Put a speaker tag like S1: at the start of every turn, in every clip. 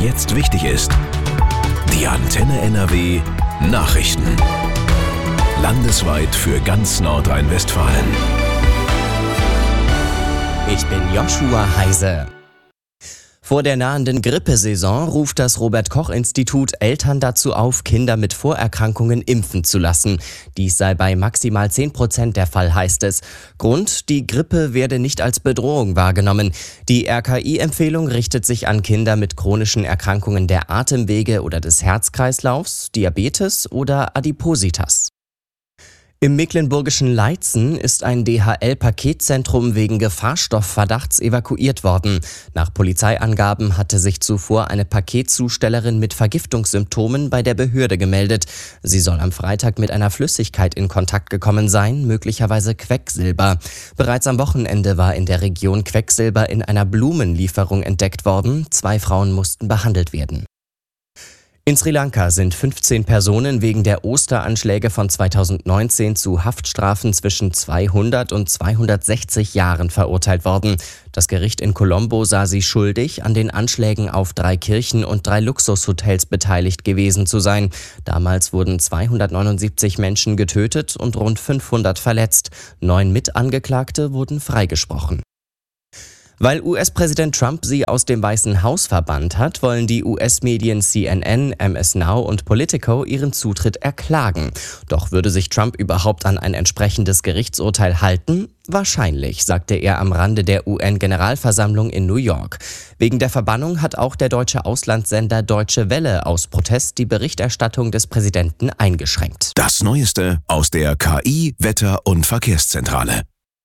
S1: jetzt wichtig ist. Die Antenne NRW Nachrichten. Landesweit für ganz Nordrhein-Westfalen.
S2: Ich bin Joshua Heise. Vor der nahenden Grippesaison ruft das Robert-Koch-Institut Eltern dazu auf, Kinder mit Vorerkrankungen impfen zu lassen. Dies sei bei maximal 10% der Fall, heißt es. Grund: die Grippe werde nicht als Bedrohung wahrgenommen. Die RKI-Empfehlung richtet sich an Kinder mit chronischen Erkrankungen der Atemwege oder des Herzkreislaufs, Diabetes oder Adipositas. Im mecklenburgischen Leitzen ist ein DHL-Paketzentrum wegen Gefahrstoffverdachts evakuiert worden. Nach Polizeiangaben hatte sich zuvor eine Paketzustellerin mit Vergiftungssymptomen bei der Behörde gemeldet. Sie soll am Freitag mit einer Flüssigkeit in Kontakt gekommen sein, möglicherweise Quecksilber. Bereits am Wochenende war in der Region Quecksilber in einer Blumenlieferung entdeckt worden. 2 Frauen mussten behandelt werden. In Sri Lanka sind 15 Personen wegen der Osteranschläge von 2019 zu Haftstrafen zwischen 200 und 260 Jahren verurteilt worden. Das Gericht in Colombo sah sie schuldig, an den Anschlägen auf 3 Kirchen und 3 Luxushotels beteiligt gewesen zu sein. Damals wurden 279 Menschen getötet und rund 500 verletzt. 9 Mitangeklagte wurden freigesprochen. Weil US-Präsident Trump sie aus dem Weißen Haus verbannt hat, wollen die US-Medien CNN, MS Now und Politico ihren Zutritt erklagen. Doch würde sich Trump überhaupt an ein entsprechendes Gerichtsurteil halten? Wahrscheinlich, sagte er am Rande der UN-Generalversammlung in New York. Wegen der Verbannung hat auch der deutsche Auslandssender Deutsche Welle aus Protest die Berichterstattung des Präsidenten eingeschränkt.
S1: Das Neueste aus der KI, Wetter- und Verkehrszentrale.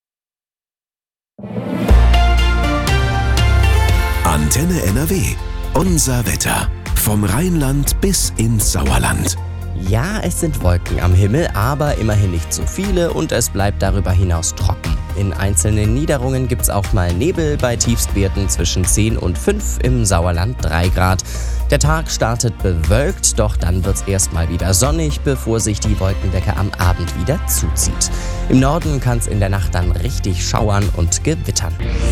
S1: Antenne NRW. Unser Wetter. Vom Rheinland bis ins Sauerland.
S2: Ja, es sind Wolken am Himmel, aber immerhin nicht so viele und es bleibt darüber hinaus trocken. In einzelnen Niederungen gibt's auch mal Nebel, bei Tiefstwerten zwischen 10 und 5, im Sauerland 3 Grad. Der Tag startet bewölkt, doch dann wird's erstmal wieder sonnig, bevor sich die Wolkendecke am Abend wieder zuzieht. Im Norden kann's in der Nacht dann richtig schauern und gewittern.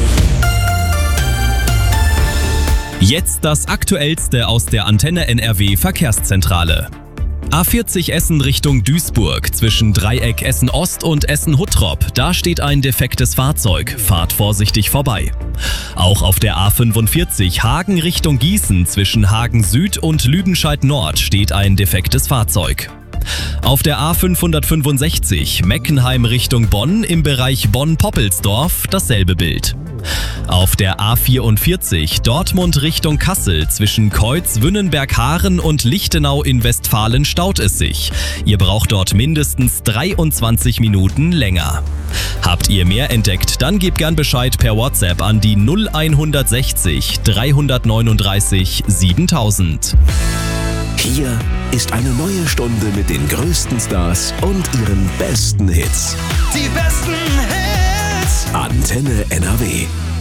S3: Jetzt das Aktuellste aus der Antenne NRW Verkehrszentrale. A40 Essen Richtung Duisburg, zwischen Dreieck Essen Ost und Essen Huttrop. Da steht ein defektes Fahrzeug. Fahrt vorsichtig vorbei. Auch auf der A45 Hagen Richtung Gießen, zwischen Hagen Süd und Lüdenscheid Nord steht ein defektes Fahrzeug. Auf der A565 Meckenheim Richtung Bonn, im Bereich Bonn-Poppelsdorf dasselbe Bild. Auf der A44 Dortmund Richtung Kassel, zwischen Keutz, Wünnenberg-Haaren und Lichtenau in Westfalen staut es sich. Ihr braucht dort mindestens 23 Minuten länger. Habt ihr mehr entdeckt, dann gebt gern Bescheid per WhatsApp an die 0160 339 7000.
S1: Hier ist eine neue Stunde mit den größten Stars und ihren besten Hits.
S4: Die besten Hits.
S1: Antenne NRW.